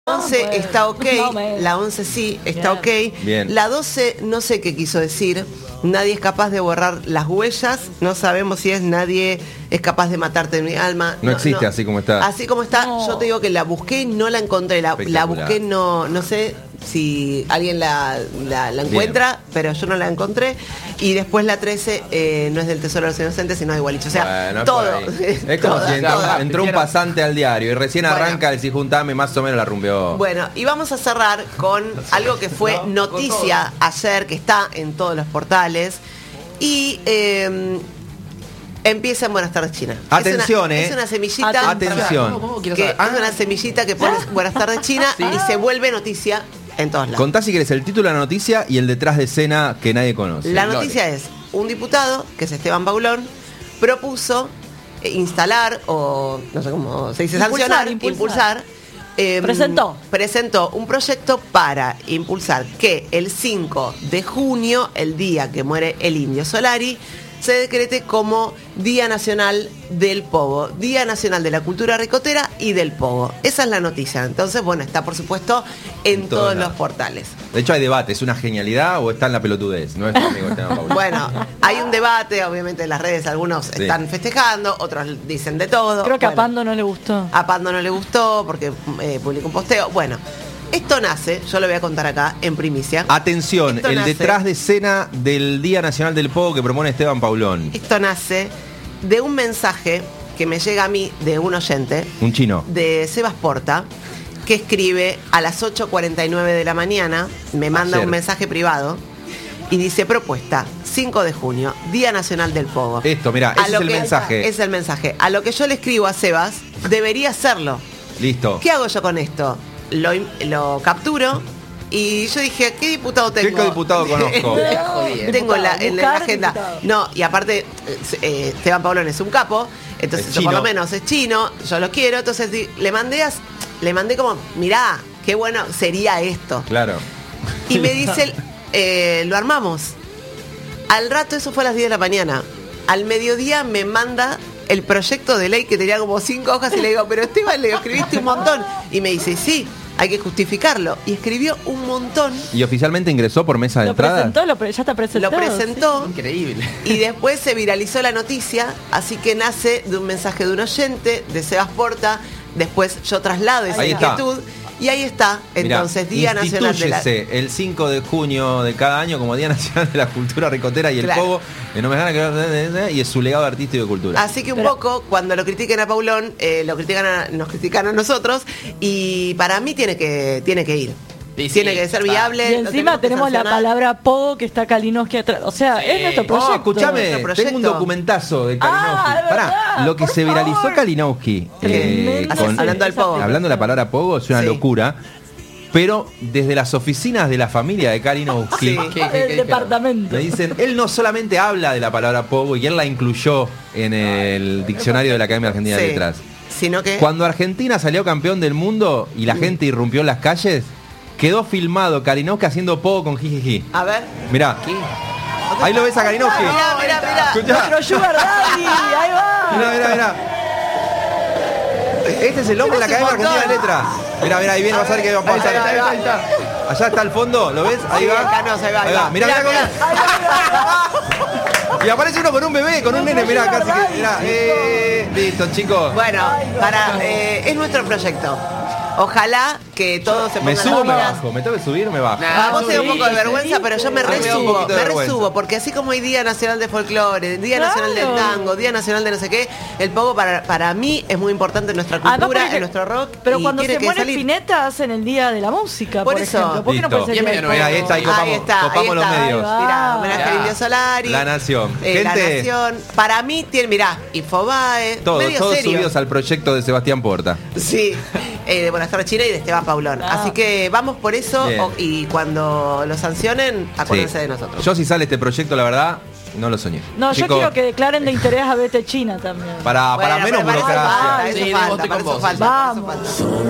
11 está ok, la 11 sí, está ok. Bien. La 12 no sé qué quiso decir. Nadie es capaz de borrar las huellas. No sabemos si es nadie es capaz de matarte en mi alma. No existe así como está. Así como está, No. yo te digo que la busqué y no la encontré. La busqué, no sé si alguien la encuentra, pero yo no la encontré. Y después la 13 no es del Tesoro de los Inocentes, sino de Igualich. O sea, Bueno, todo. es como todo, si todo. entró un pasante al diario y recién Bueno. arranca el si juntame, más o menos la rumbeó. Bueno, y vamos a cerrar con algo que fue noticia ayer, que está en todos los portales. Y empieza en Buenas tardes, China. Atención, es una semillita. Atención. ¿Cómo quiero Que saber? es una semillita que pones Buenas tardes, China, y se vuelve noticia en todos lados. Contá si querés el título de la noticia y el detrás de escena que nadie conoce. La noticia es, un diputado, que es Esteban Paulón, propuso instalar, o no sé cómo se dice, sancionar, impulsar. Presentó un proyecto para impulsar que el 5 de junio, el día que muere el Indio Solari, se decrete como Día Nacional del Pogo, Día Nacional de la Cultura Ricotera y del Pogo. Esa es la noticia. Entonces, bueno, está por supuesto en todos los portales. De hecho hay debate, ¿es una genialidad o está en la pelotudez? No es tu amigo Esteban Paulón. Bueno, hay un debate, obviamente en las redes algunos están festejando, otros dicen de todo. Creo que Bueno, a Pando no le gustó. a Pando no le gustó porque publicó un posteo. Bueno, esto nace, yo lo voy a contar acá en primicia. Atención, Esto el nace- detrás de escena del Día Nacional del Pogo que propone Esteban Paulón. Esto nace de un mensaje que me llega a mí de un oyente, Un chino. de Sebas Porta, que escribe a las 8:49 de la mañana, me manda Ayer. un mensaje privado y dice: propuesta, 5 de junio, Día Nacional del Pogo. Esto, mirá, A ese lo es el que- mensaje. Es el mensaje. A lo que yo le escribo a Sebas, debería hacerlo. Listo. ¿Qué hago yo con esto? Lo capturo y yo dije, ¿qué diputado tengo? ¿Qué diputado conozco? Tengo en la Buscar agenda. diputado. No, y aparte, Esteban Paulón es un capo, entonces Es yo por lo chino. menos es chino, yo lo quiero, entonces le mandé como, mirá, qué bueno sería esto. Claro. Y me dice, lo armamos. Al rato, eso fue a las 10 de la mañana. Al mediodía me manda el proyecto de ley que tenía como 5 hojas y le digo, pero Esteban, le escribiste un montón. Y me dice, sí, hay que justificarlo. Y escribió un montón, ¿Y oficialmente ingresó por mesa de Lo entrada? presentó, ya está presentado. lo presentó. Increíble. Y después se viralizó la noticia, así que nace de un mensaje de un oyente, de Sebas Porta. Después yo traslado esa Ahí está. inquietud. Y ahí está, Mirá, entonces, Día Nacional de la... institúyese el 5 de junio de cada año como Día Nacional de la Cultura Ricotera y el Claro. Pogo, en homenaje y es su legado artístico y de cultura. Así que un poco, cuando lo critiquen a Paulón, nos critican a nosotros, y para mí tiene que ir. Sí, sí, Tiene que ser viable. Y lo encima que tenemos la sancionar. palabra Pogo que está Kalinowski atrás. O sea, es nuestro proyecto. Escuchame, Nuestro proyecto. tengo un documentazo de Kalinowski. Ah, es verdad, lo que por se viralizó favor. Kalinowski Tremendo. Hablando del Pogo. hablando de la palabra Pogo, es una Sí. locura. Pero desde las oficinas de la familia de Kalinowski Sí. El departamento. me dicen, él no solamente habla de la palabra Pogo y él la incluyó en el diccionario de la Academia Argentina de Sí. Letras. Sino que... Cuando Argentina salió campeón del mundo y la gente irrumpió en las calles, quedó filmado Kalinowski haciendo Pogo con jijiji. A ver. Mirá, ahí lo ves a Kalinowski. Mirá. Escuchá. Nuestro Sugar Daddy, ahí va. Mirá. Este es el hombre de la Academia Argentina de Letras. Mirá, ahí viene, vas a ver que va a pasar. Ahí está. Allá está al fondo, ¿lo ves? Ahí Sí, va. acá no, ahí va. Mirá. Y aparece uno con un bebé, con un nene, mirá, casi que. Mirá, listo, chicos. Bueno, es nuestro proyecto. Ojalá que todos se Me pongan subo, las me pilas. bajo. Me tengo que subir, me bajo. A vos te da un poco de Sí, vergüenza, sí, pero yo me A mí me da un resubo, poquito de vergüenza. porque así como hay Día Nacional de Folclore, Día Nacional del Claro. Tango, Día Nacional de no sé qué, el Pogo para mí es muy importante en nuestra Además, cultura, porque- en nuestro rock. Pero y cuando tiene se que muere salir. Spinetta hacen el Día de la Música, Por por eso. ejemplo. ¿Por qué no Listo. puede ser el Día del Bien, Ahí está, ahí Pogo? copamos, copamos los medios. Mirá, homenaje al Ya. Indio Solari. La Nación. La Gente. Nación. Para mí tiene, mirá, Infobae, Todos medio serio. subidos al proyecto de Sebastián Porta. Sí, de Buenas tardes China y de Esteban Paulón. Ah. Así que vamos por eso Bien. y cuando lo sancionen, acuérdense Sí. de nosotros. Yo si sale este proyecto, la verdad, no lo soñé. No, yo Chicos, quiero que declaren de interés a Vete China también. para Bueno, menos pero para eso burocracia. falta, Sí, eso voy falta, con para eso vos. falta. Vamos.